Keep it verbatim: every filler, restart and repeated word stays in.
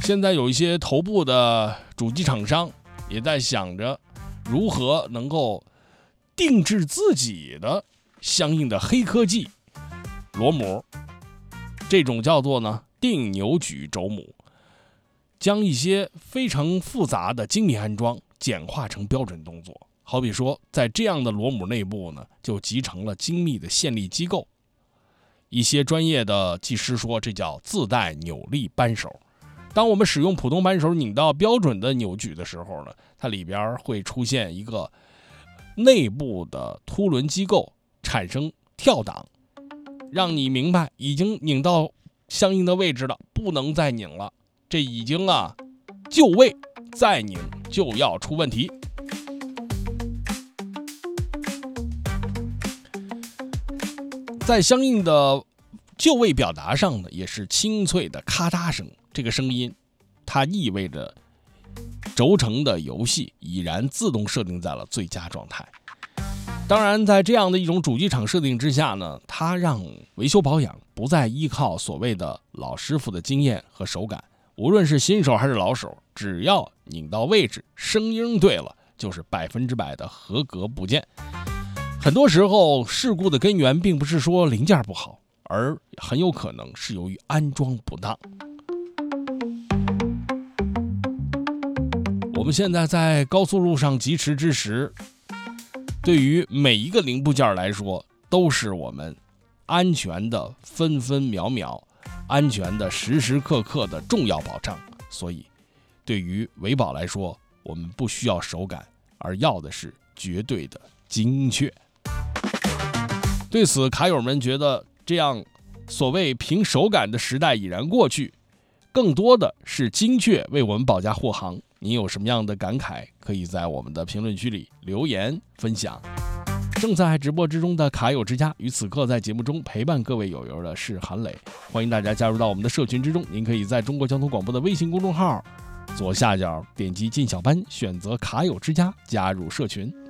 现在有一些头部的主机厂商也在想着如何能够定制自己的相应的黑科技螺母，这种叫做呢定扭矩轴母，将一些非常复杂的精密安装简化成标准动作。好比说在这样的螺母内部呢，就集成了精密的线力机构。一些专业的技师说这叫自带扭力扳手。当我们使用普通扳手拧到标准的扭矩的时候呢，它里边会出现一个内部的凸轮机构产生跳档，让你明白已经拧到相应的位置了，不能再拧了，这已经啊就位，再拧就要出问题。在相应的就位表达上呢，也是清脆的咔嗒声，这个声音它意味着轴承的游戏已然自动设定在了最佳状态。当然在这样的一种主机厂设定之下呢，它让维修保养不再依靠所谓的老师傅的经验和手感，无论是新手还是老手，只要拧到位置，声音对了，就是百分之百的合格部件。很多时候事故的根源并不是说零件不好，而很有可能是由于安装不当。我们现在在高速路上疾驰之时，对于每一个零部件来说都是我们安全的分分秒秒，安全的时时刻刻的重要保障。所以对于维保来说，我们不需要手感，而要的是绝对的精确。对此卡友们觉得这样所谓凭手感的时代已然过去，更多的是精确为我们保驾护航。您有什么样的感慨，可以在我们的评论区里留言分享。正在直播之中的卡友之家，与此刻在节目中陪伴各位友友的是韩磊，欢迎大家加入到我们的社群之中。您可以在中国交通广播的微信公众号左下角点击进小班，选择卡友之家加入社群。